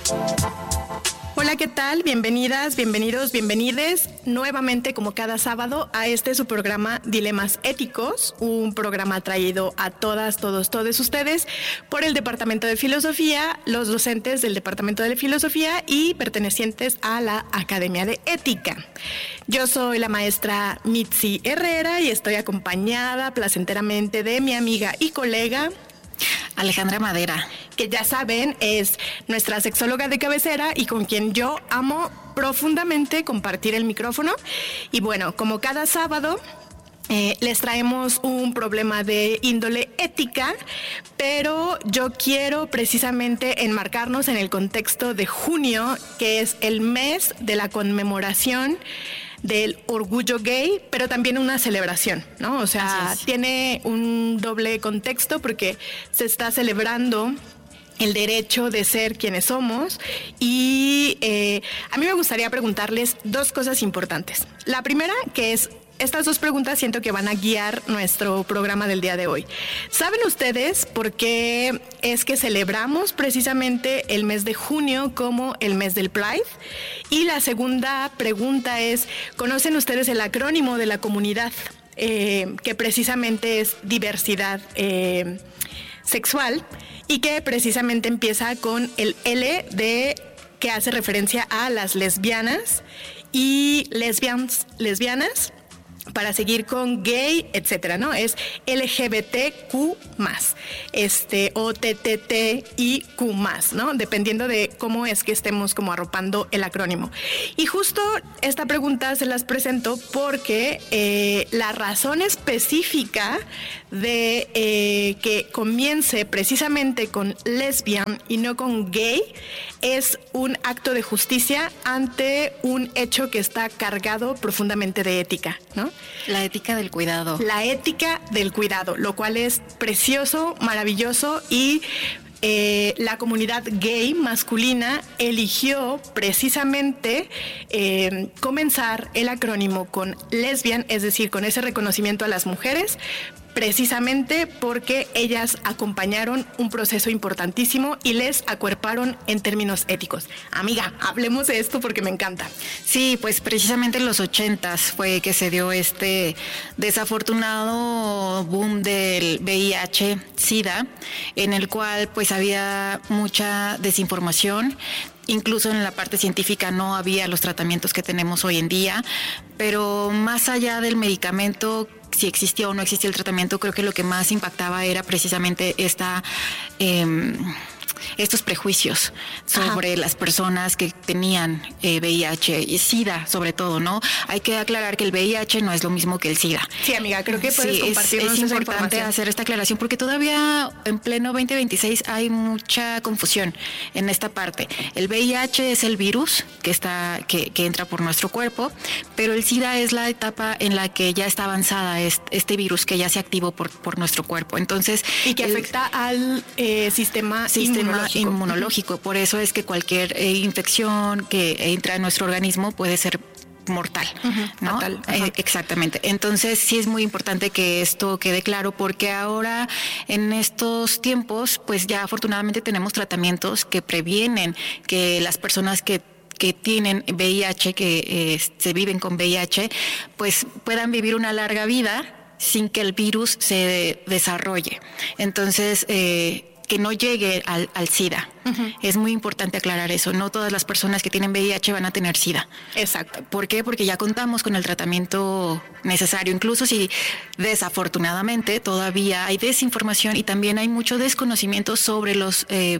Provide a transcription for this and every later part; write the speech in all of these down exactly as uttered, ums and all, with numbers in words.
Hola, ¿qué tal? Bienvenidas, bienvenidos, bienvenides nuevamente como cada sábado a este su programa Dilemas Éticos, un programa traído a todas, todos, todos ustedes por el Departamento de Filosofía, los docentes del Departamento de Filosofía y pertenecientes a la Academia de Ética. Yo soy la maestra Mitzi Herrera y estoy acompañada placenteramente de mi amiga y colega Alejandra Madera, que ya saben es nuestra sexóloga de cabecera y con quien yo amo profundamente compartir el micrófono. Y bueno, como cada sábado eh, les traemos un problema de índole ética, pero yo quiero precisamente enmarcarnos en el contexto de junio, que es el mes de la conmemoración del orgullo gay, pero también una celebración, ¿no? O sea, tiene un doble contexto porque se está celebrando el derecho de ser quienes somos y eh, a mí me gustaría preguntarles dos cosas importantes. La primera, que es, estas dos preguntas siento que van a guiar nuestro programa del día de hoy. ¿Saben ustedes por qué es que celebramos precisamente el mes de junio como el mes del Pride? Y la segunda pregunta es, ¿conocen ustedes el acrónimo de la comunidad? Eh, que precisamente es diversidad eh, sexual y que precisamente empieza con el L de que hace referencia a las lesbianas y lesbians, lesbianas, para seguir con gay, etcétera, ¿no? Es L G B T Q más, este, o T T T I Q más, ¿no? Dependiendo de cómo es que estemos como arropando el acrónimo. Y justo esta pregunta se las presento porque eh, la razón específica de eh, que comience precisamente con lesbian y no con gay es un acto de justicia ante un hecho que está cargado profundamente de ética, ¿no? La ética del cuidado. La ética del cuidado, lo cual es precioso, maravilloso y eh, la comunidad gay masculina eligió precisamente eh, comenzar el acrónimo con lesbian, es decir, con ese reconocimiento a las mujeres, precisamente porque ellas acompañaron un proceso importantísimo y les acuerparon en términos éticos. Amiga, hablemos de esto porque me encanta. Sí, pues precisamente en los ochentas fue que se dio este desafortunado boom del V I H SIDA, en el cual pues había mucha desinformación. Incluso en la parte científica no había los tratamientos que tenemos hoy en día, pero más allá del medicamento, si existía o no existía el tratamiento, creo que lo que más impactaba era precisamente esta eh, estos prejuicios sobre Ajá. las personas que tenían eh, V I H y SIDA, sobre todo, ¿no? Hay que aclarar que el V I H no es lo mismo que el SIDA. Sí, amiga, creo que puedes sí, compartirnos es, es esa importante hacer esta aclaración porque todavía en pleno veinte veintiséis hay mucha confusión en esta parte. El V I H es el virus que está que, que entra por nuestro cuerpo, pero el SIDA es la etapa en la que ya está avanzada este, este virus que ya se activó por, por nuestro cuerpo. Entonces, y que el, afecta al eh, sistema, sistema inmunológico. inmunológico. Por eso es que cualquier eh, infección que entra en nuestro organismo puede ser mortal, uh-huh, ¿no? Fatal, uh-huh. eh, exactamente. Entonces sí es muy importante que esto quede claro porque ahora en estos tiempos pues ya afortunadamente tenemos tratamientos que previenen que las personas que que tienen V I H, que eh, se viven con V I H, pues puedan vivir una larga vida sin que el virus se desarrolle. Entonces, eh, que no llegue al, al SIDA. Uh-huh. Es muy importante aclarar eso. No todas las personas que tienen V I H van a tener SIDA. Exacto. ¿Por qué? Porque ya contamos con el tratamiento necesario. Incluso si desafortunadamente todavía hay desinformación y también hay mucho desconocimiento sobre los eh,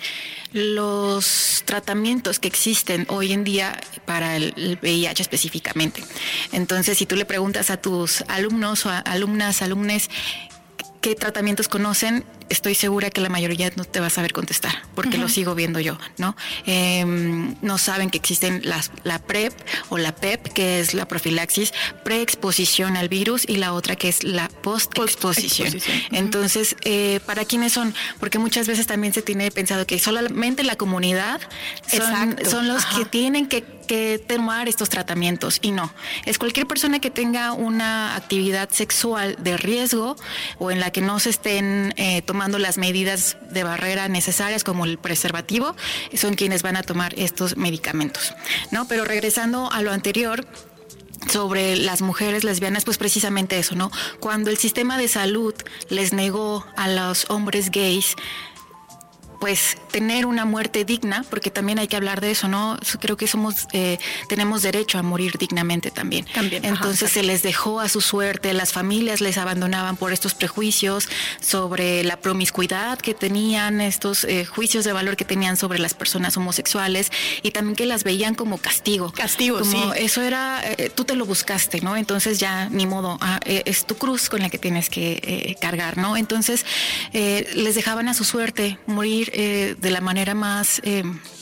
los tratamientos que existen hoy en día para el, el V I H específicamente. Entonces, si tú le preguntas a tus alumnos o a alumnas, alumnes, ¿qué tratamientos conocen? Estoy segura que la mayoría no te va a saber contestar, porque uh-huh. lo sigo viendo yo, ¿no? Eh, no saben que existen las, la PrEP o la PEP, que es la profilaxis, preexposición al virus, y la otra que es la postexposición. Post uh-huh. Entonces, eh, ¿para quiénes son? Porque muchas veces también se tiene pensado que solamente la comunidad son, son los Ajá. que tienen que, que tomar estos tratamientos, y no. Es cualquier persona que tenga una actividad sexual de riesgo o en la que no se estén eh, tomando tomando las medidas de barrera necesarias como el preservativo, son quienes van a tomar estos medicamentos, ¿no? Pero regresando a lo anterior, sobre las mujeres lesbianas, pues precisamente eso, ¿no? Cuando el sistema de salud les negó a los hombres gays pues tener una muerte digna, porque también hay que hablar de eso, ¿no? Creo que somos, eh, tenemos derecho a morir dignamente también. También. Entonces ajá, se les dejó a su suerte, las familias les abandonaban por estos prejuicios sobre la promiscuidad que tenían, estos eh, juicios de valor que tenían sobre las personas homosexuales, y también que las veían como castigo. Castigo, como sí. Eso era, eh, tú te lo buscaste, ¿no? Entonces ya ni modo, ah, eh, es tu cruz con la que tienes que eh, cargar, ¿no? Entonces eh, les dejaban a su suerte morir Eh, de la manera más eh,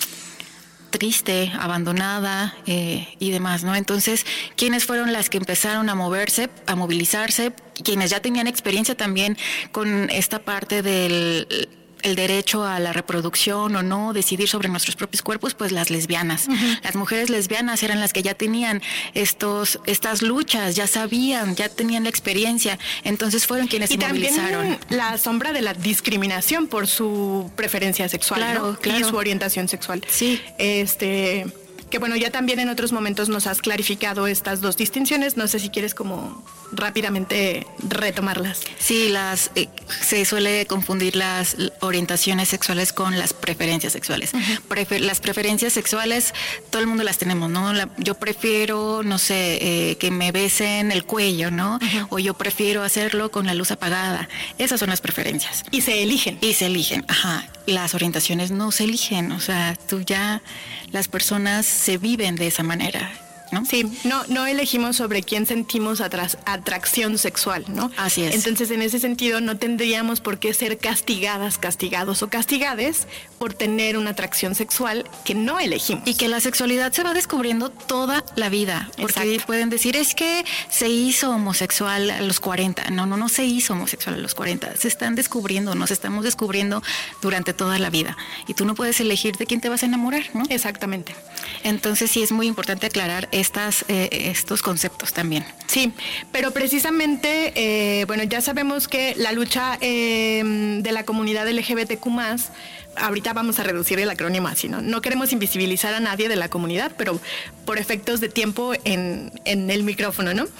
triste, abandonada eh, y demás, ¿no? Entonces, ¿quiénes fueron las que empezaron a moverse, a movilizarse? Quienes ya tenían experiencia también con esta parte del el derecho a la reproducción o no, decidir sobre nuestros propios cuerpos, pues las lesbianas. Uh-huh. Las mujeres lesbianas eran las que ya tenían estos estas luchas, ya sabían, ya tenían la experiencia, entonces fueron quienes y se movilizaron. Y también la sombra de la discriminación por su preferencia sexual, claro, ¿no? claro. Y su orientación sexual. Sí. Este... que bueno, ya también en otros momentos nos has clarificado estas dos distinciones, no sé si quieres como rápidamente retomarlas. Sí, las eh, se suele confundir las orientaciones sexuales con las preferencias sexuales. Uh-huh. Prefer, las preferencias sexuales, todo el mundo las tenemos, ¿no? La, yo prefiero, no sé, eh, que me besen el cuello, ¿no? Uh-huh. O yo prefiero hacerlo con la luz apagada. Esas son las preferencias. Y se eligen. Y se eligen, ajá. Las orientaciones no se eligen, o sea, tú ya, las personas se viven de esa manera, ¿no? Sí, no, no elegimos sobre quién sentimos atras, atracción sexual, ¿no? Así es. Entonces, en ese sentido, no tendríamos por qué ser castigadas, castigados o castigades por tener una atracción sexual que no elegimos. Y que la sexualidad se va descubriendo toda la vida. Porque Exacto. pueden decir, es que se hizo homosexual a los cuarenta. No, no, no se hizo homosexual a los cuarenta. Se están descubriendo, nos estamos descubriendo durante toda la vida. Y tú no puedes elegir de quién te vas a enamorar, ¿no? Exactamente. Entonces, sí es muy importante aclarar estas, eh, estos conceptos también. Sí, pero precisamente, eh, bueno, ya sabemos que la lucha eh, de la comunidad L G B T Q más, ahorita vamos a reducir el acrónimo así, ¿no? No queremos invisibilizar a nadie de la comunidad, pero por efectos de tiempo en, en el micrófono, ¿no?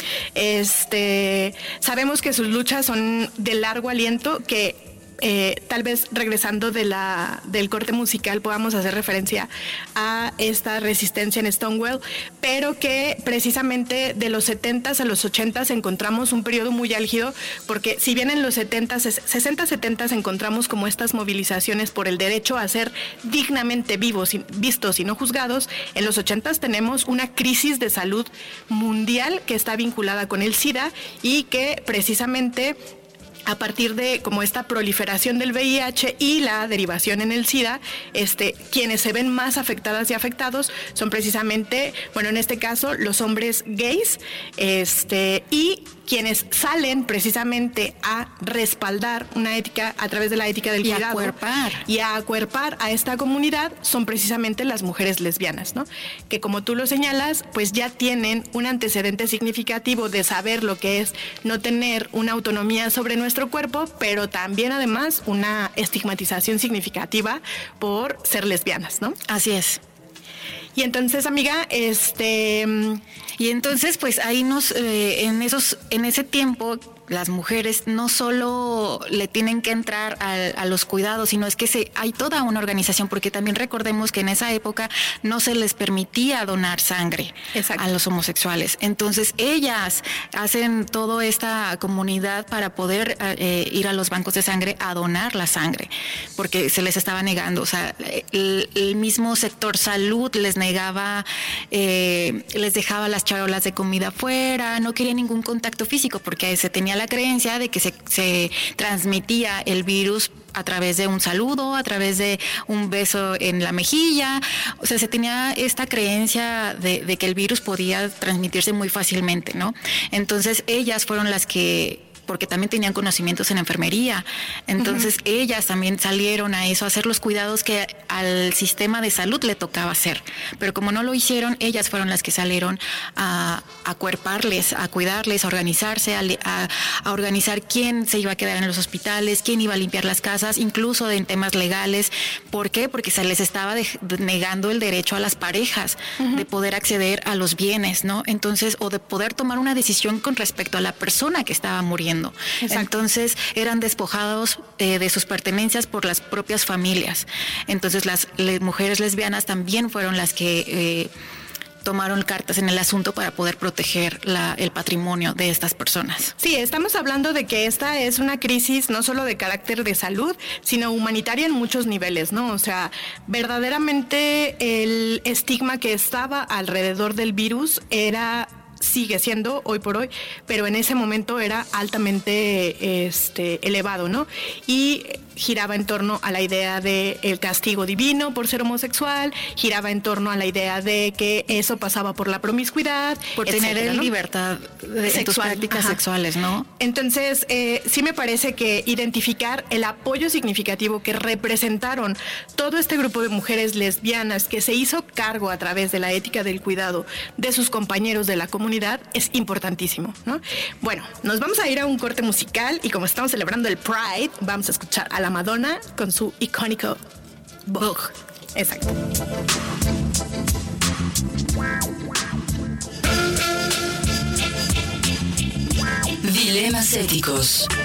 Este, sabemos que sus luchas son de largo aliento, que Eh, tal vez regresando de la, del corte musical podamos hacer referencia a esta resistencia en Stonewall, pero que precisamente de los setentas a los ochentas encontramos un periodo muy álgido, porque si bien en los setentas, sesenta, setenta encontramos como estas movilizaciones por el derecho a ser dignamente vivos, vistos y no juzgados, en los ochentas tenemos una crisis de salud mundial que está vinculada con el SIDA y que precisamente a partir de como esta proliferación del V I H y la derivación en el SIDA, este, quienes se ven más afectadas y afectados son precisamente, bueno, en este caso, los hombres gays, este, y quienes salen precisamente a respaldar una ética a través de la ética del y cuidado. Y a acuerpar. Y a acuerpar a esta comunidad son precisamente las mujeres lesbianas, ¿no? Que como tú lo señalas, pues ya tienen un antecedente significativo de saber lo que es no tener una autonomía sobre nuestro cuerpo, pero también además una estigmatización significativa por ser lesbianas, ¿no? Así es. Y entonces, amiga, este... Y entonces, pues ahí nos, eh, en esos, en ese tiempo, las mujeres no solo le tienen que entrar a, a los cuidados, sino es que se, hay toda una organización, porque también recordemos que en esa época no se les permitía donar sangre Exacto. a los homosexuales. Entonces ellas hacen toda esta comunidad para poder eh, ir a los bancos de sangre a donar la sangre, porque se les estaba negando. O sea, el, el mismo sector salud les negaba, eh, les dejaba las charolas de comida afuera, no quería ningún contacto físico, porque se tenía la creencia de que se, se transmitía el virus a través de un saludo, a través de un beso en la mejilla. O sea, se tenía esta creencia de, de que el virus podía transmitirse muy fácilmente, ¿no? Entonces, ellas fueron las que porque también tenían conocimientos en enfermería. Entonces, uh-huh. ellas también salieron a eso, a hacer los cuidados que al sistema de salud le tocaba hacer. Pero como no lo hicieron, ellas fueron las que salieron a acuerparles, a cuidarles, a organizarse, a, a, a organizar quién se iba a quedar en los hospitales, quién iba a limpiar las casas, incluso en temas legales. ¿Por qué? Porque se les estaba de, de, negando el derecho a las parejas uh-huh. de poder acceder a los bienes, ¿no? Entonces, o de poder tomar una decisión con respecto a la persona que estaba muriendo. Exacto. Entonces, eran despojados eh, de sus pertenencias por las propias familias. Entonces, las le, mujeres lesbianas también fueron las que eh, tomaron cartas en el asunto para poder proteger la, el patrimonio de estas personas. Sí, estamos hablando de que esta es una crisis no solo de carácter de salud, sino humanitaria en muchos niveles, ¿no? O sea, verdaderamente el estigma que estaba alrededor del virus era... sigue siendo hoy por hoy, pero en ese momento era altamente este, elevado, ¿no? Y giraba en torno a la idea de el castigo divino por ser homosexual, giraba en torno a la idea de que eso pasaba por la promiscuidad, por etcétera, tener ¿no? libertad de Sexual, tus prácticas ajá. sexuales, ¿no? Entonces, eh, sí me parece que identificar el apoyo significativo que representaron todo este grupo de mujeres lesbianas que se hizo cargo a través de la ética del cuidado de sus compañeros de la comunidad es importantísimo, ¿no? Bueno, nos vamos a ir a un corte musical y como estamos celebrando el Pride, vamos a escuchar a la Madonna con su icónico Vogue. Exacto. Dilemas éticos.